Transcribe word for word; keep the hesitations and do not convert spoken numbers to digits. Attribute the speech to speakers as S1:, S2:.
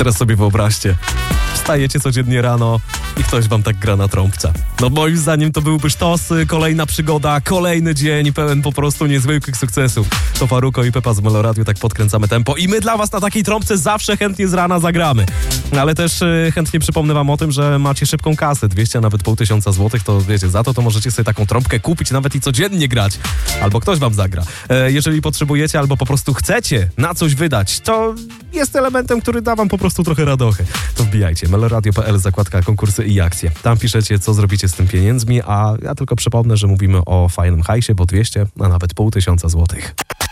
S1: teraz sobie wyobraźcie, wstajecie codziennie rano i ktoś wam tak gra na trąbce. No moim zdaniem to byłby sztos, kolejna przygoda, kolejny dzień pełen po prostu niezwykłych sukcesów. To Faruko i Pepa z Meloradiu, tak podkręcamy tempo i my dla was na takiej trąbce zawsze chętnie z rana zagramy. Ale też y, chętnie przypomnę wam o tym, że macie szybką kasę, dwieście, a nawet pół tysiąca złotych, to wiecie, za to to możecie sobie taką trąbkę kupić, nawet i codziennie grać. Albo ktoś wam zagra. E, jeżeli potrzebujecie albo po prostu chcecie na coś wydać, to jest elementem, który da wam po prostu trochę radochy. To wbijajcie, meloradio kropka p l, zakładka konkursy i akcje. Tam piszecie, co zrobicie z tym pieniędzmi, a ja tylko przypomnę, że mówimy o fajnym hajsie, bo dwieście, a nawet pół tysiąca złotych.